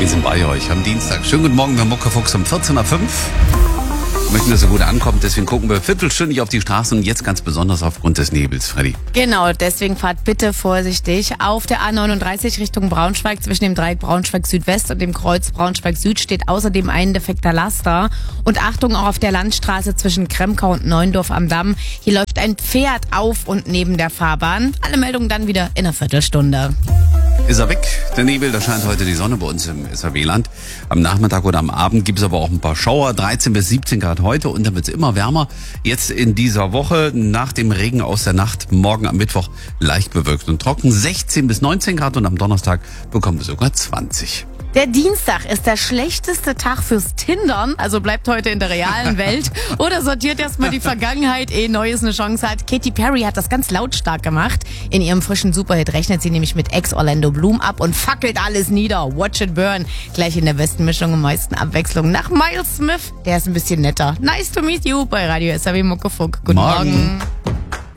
Wir sind bei euch am Dienstag. Schönen guten Morgen, wir haben Muckefuchs um 14.05 Uhr. Wir möchten, dass er gut ankommt, deswegen gucken wir viertelstündig auf die Straßen und jetzt ganz besonders aufgrund des Nebels, Freddy. Genau, deswegen fahrt bitte vorsichtig. Auf der A39 Richtung Braunschweig zwischen dem Dreieck Braunschweig Südwest und dem Kreuz Braunschweig Süd steht außerdem ein defekter Laster. Und Achtung, auch auf der Landstraße zwischen Kremkau und Neuendorf am Damm. Hier läuft ein Pferd auf und neben der Fahrbahn. Alle Meldungen dann wieder in einer Viertelstunde. Ist er weg, der Nebel, da scheint heute die Sonne bei uns im SRW-Land. Am Nachmittag oder am Abend gibt es aber auch ein paar Schauer, 13 bis 17 Grad heute und dann wird es immer wärmer. Jetzt in dieser Woche, nach dem Regen aus der Nacht, morgen am Mittwoch leicht bewölkt und trocken, 16 bis 19 Grad und am Donnerstag bekommen wir sogar 20. Der Dienstag ist der schlechteste Tag fürs Tindern, also bleibt heute in der realen Welt oder sortiert erstmal die Vergangenheit, ehe Neues eine Chance hat. Katy Perry hat das ganz lautstark gemacht. In ihrem frischen Superhit rechnet sie nämlich mit Ex-Orlando Bloom ab und fackelt alles nieder. Watch it burn. Gleich in der besten Mischung und meisten Abwechslung nach Miles Smith. Der ist ein bisschen netter. Nice to meet you bei Radio SRW Muckefuck. Guten Morgen.